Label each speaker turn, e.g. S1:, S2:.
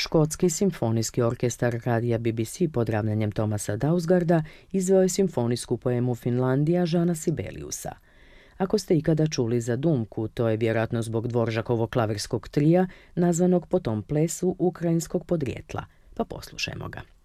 S1: Škotski simfonijski orkestar radija BBC pod ravnanjem Thomasa Dausgarda izveo je simfonijsku poemu Finlandija Žana Sibeliusa. Ako ste ikada čuli za Dumku, to je vjerojatno zbog Dvoržakovog klavirskog trija, nazvanog po tom plesu ukrajinskog podrijetla, pa poslušajmo ga.